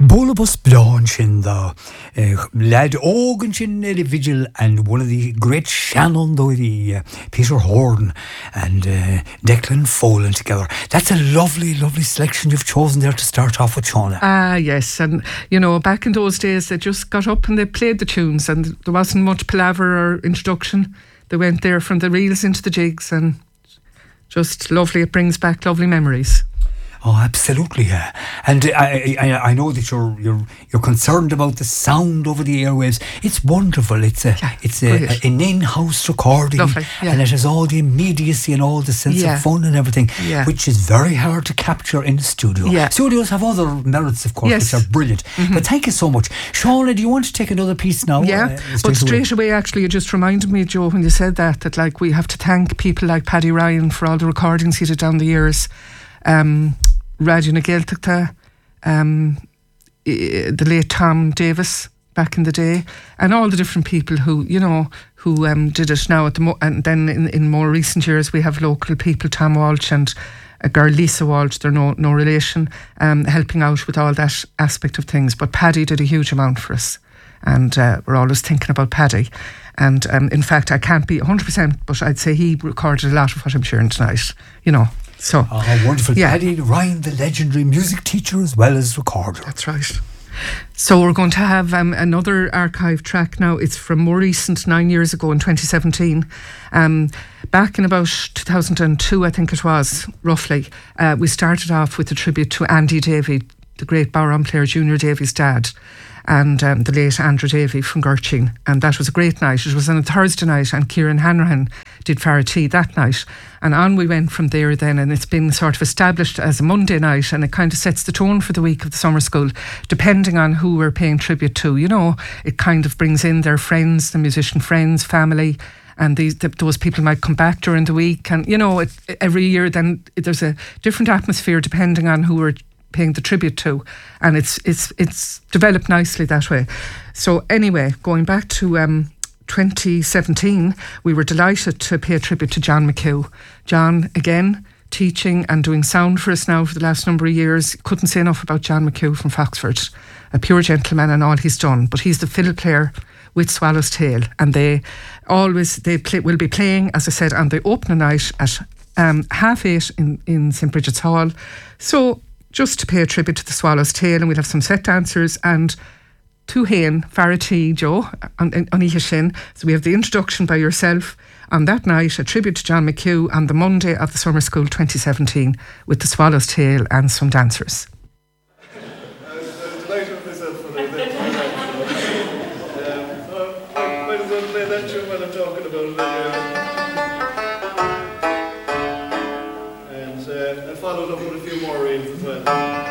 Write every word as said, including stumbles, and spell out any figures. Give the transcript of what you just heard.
Bolabus Blanche in the uh, lad Ogan in the Vigil, and one of the great Shannon, though the uh, Peter Horn and uh, Declan Folan together. That's a lovely, lovely selection you've chosen there to start off with, Shauna. Ah, yes, and you know, back in those days, they just got up and they played the tunes, and there wasn't much palaver or introduction. They went there from the reels into the jigs, and just lovely. It brings back lovely memories. Oh, absolutely, yeah. And I, I, I know that you're you're you're concerned about the sound over the airwaves. It's wonderful. It's a yeah, it's a, a, an in-house recording, lovely, yeah. And it has all the immediacy and all the sense yeah. of fun and everything, yeah. which is very hard to capture in the studio. Yeah. Studios have other merits, of course, yes. which are brilliant. Mm-hmm. But thank you so much, Shauna. Do you want to take another piece now? Yeah, uh, straight but straight away? away, actually, you just reminded me, Joe, when you said that, that like we have to thank people like Paddy Ryan for all the recordings he did down the years. Um, Radio na Gaeltachta, um, the late Tom Davis back in the day, and all the different people who, you know, who um, did it now at the mo- and then in, in more recent years we have local people, Tom Walsh and a girl Lisa Walsh, they're no no relation, um, helping out with all that aspect of things. But Paddy did a huge amount for us, and uh, we're always thinking about Paddy. And um, in fact, I can't be one hundred percent, but I'd say he recorded a lot of what I'm sharing tonight, you know. So, oh, wonderful. Yeah. Paddy Ryan, the legendary music teacher as well as recorder. That's right. So we're going to have um, another archive track now. It's from more recent, nine years ago in twenty seventeen. Um, back in about two thousand two, I think it was, roughly, uh, we started off with a tribute to Andy Davey, the great Bowron player, Junior Davy's dad, and um, the late Andrew Davey from Gertching. And that was a great night. It was on a Thursday night, and Kieran Hanrahan did Farratee that night. And on we went from there then, and it's been sort of established as a Monday night, and it kind of sets the tone for the week of the summer school, depending on who we're paying tribute to. You know, it kind of brings in their friends, the musician friends, family, and these th- those people might come back during the week. And, you know, it, every year then there's a different atmosphere depending on who we're paying the tribute to, and it's it's it's developed nicely that way. So anyway, going back to um, twenty seventeen, we were delighted to pay a tribute to John McHugh. John, again, teaching and doing sound for us now for the last number of years. Couldn't say enough about John McHugh from Foxford. A pure gentleman and all he's done, but he's the fiddle player with Swallow's Tail, and they always they play, will be playing, as I said, on the opening night at um, half eight in, in Saint Bridget's Hall. So just to pay a tribute to the Swallow's Tail, and we'll have some set dancers and two Hain, Farratee, Joe, on Ihishin. So we have the introduction by yourself on that night, a tribute to John McHugh on the Monday of the Summer School twenty seventeen with the Swallow's Tail and some dancers. I was delighted with myself for that. I might as well play that tune while I'm talking about it anyway. And uh, I followed up with a few more reels as well.